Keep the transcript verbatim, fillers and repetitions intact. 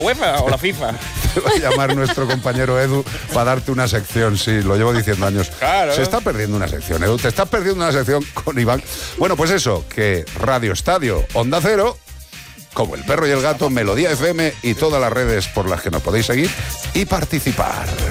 UEFA o la FIFA. Te va a llamar nuestro compañero Edu para darte una sección, sí, lo llevo diciendo años. Claro. Se está perdiendo una sección, Edu, te estás perdiendo una sección con Iván. Bueno, pues eso, que Radio Estadio, Onda Cero, como El Perro y el Gato, Melodía F M y todas las redes por las que nos podéis seguir y participar.